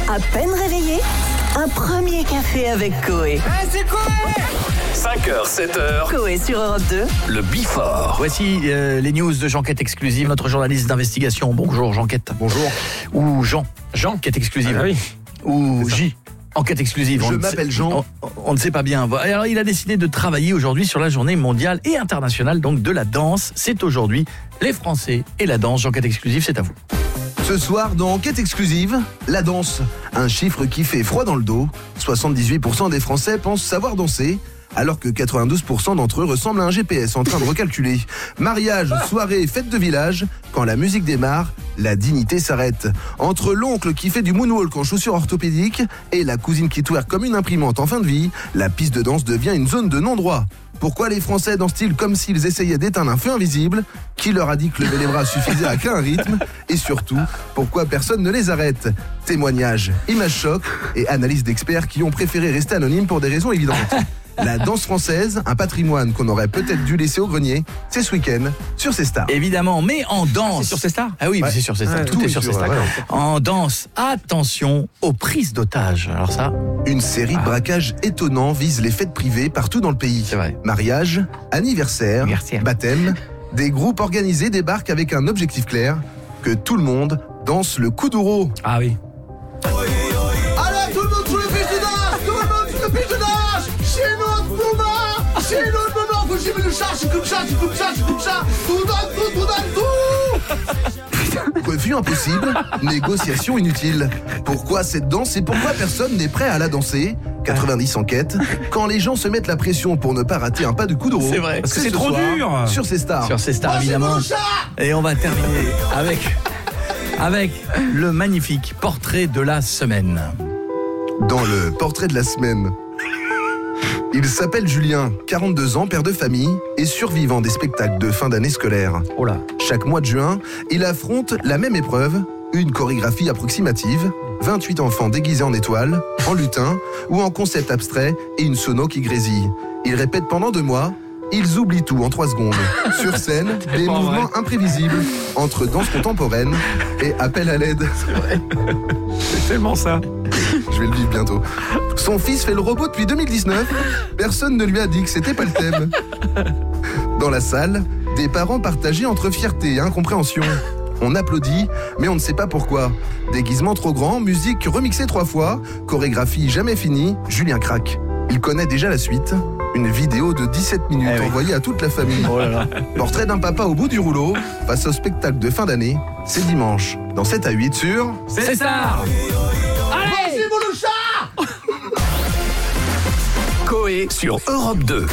À peine réveillé, un premier café avec Coé. C'est Coé 5h, 7h, Coé sur Europe 2. le Before. Voici les news de Jean-Quête Exclusive, notre journaliste d'investigation. Bonjour Jean-Quête. Bonjour. Ou Jean. Enquête exclusive. Ah oui. Ou J. Enquête exclusive. Je On ne m'appelle sait- Jean. On ne sait pas bien. Alors il a décidé de travailler aujourd'hui sur la journée mondiale et internationale donc de la danse. C'est aujourd'hui les Français et la danse. Jean-Quête Exclusive, c'est à vous. Ce soir, dans Enquête exclusive, la danse. Un chiffre qui fait froid dans le dos. 78% des Français pensent savoir danser, alors que 92% d'entre eux ressemblent à un GPS en train de recalculer. Mariage, soirée, fête de village, quand la musique démarre, la dignité s'arrête. Entre l'oncle qui fait du moonwalk en chaussures orthopédiques et la cousine qui twerk comme une imprimante en fin de vie, la piste de danse devient une zone de non-droit. Pourquoi les Français dansent-ils comme s'ils essayaient d'éteindre un feu invisible? Qui leur a dit que lever les bras suffisait à créer un rythme? Et surtout, pourquoi personne ne les arrête? Témoignages, images chocs et analyses d'experts qui ont préféré rester anonymes pour des raisons évidentes. La danse française, un patrimoine qu'on aurait peut-être dû laisser au grenier, c'est ce week-end sur ces stars. Évidemment, mais en danse. C'est sur ces stars? Ah oui, Ouais. c'est sur ces stars. Ouais, Tout est sur ces stars. ouais. En danse, attention aux prises d'otages. Alors ça, Une série de braquages étonnants vise les fêtes privées partout dans le pays. c'est vrai. Mariage, anniversaire, Anniversaire. baptême, des groupes organisés débarquent avec un objectif clair, que tout le monde danse le kuduro. Ah oui. Allez, tout le monde sous le pied de danse! Tout le monde sous le pied de danse! C'est notre moment! C'est notre moment! Vous j'ai mis le chat, c'est comme ça, c'est comme ça, c'est comme ça! Tout donne tout! Refus impossible, négociation inutile. Pourquoi cette danse et pourquoi personne n'est prêt à la danser? 90 enquêtes. Quand les gens se mettent la pression pour ne pas rater un pas de kuduro. C'est vrai. Parce que c'est trop dur! Sur ces stars. Sur ces stars, évidemment. Et on va terminer avec le magnifique portrait de la semaine. Dans le portrait de la semaine. Il s'appelle Julien, 42 ans, père de famille et survivant des spectacles de fin d'année scolaire. Oh là. Chaque mois de juin, il affronte la même épreuve, une chorégraphie approximative, 28 enfants déguisés en étoiles, en lutin ou en concept abstrait et une sono qui grésille. Il répète pendant 2 mois, ils oublient tout en 3 secondes. Sur scène, des mouvements imprévisibles entre danse contemporaine et appel à l'aide. C'est tellement ça. Je vais le vivre bientôt. Son fils fait le robot depuis 2019. Personne ne lui a dit que c'était pas le thème. Dans la salle, des parents partagés entre fierté et incompréhension. On applaudit, mais on ne sait pas pourquoi. Déguisement trop grand, musique remixée 3 fois, chorégraphie jamais finie, Julien craque. Il connaît déjà la suite. Une vidéo de 17 minutes Eh oui. envoyée à toute la famille. Oh là là. Portrait d'un papa au bout du rouleau, face au spectacle de fin d'année. C'est dimanche, dans 7 à 8 sur... C'est ça. Coé sur Europe 2.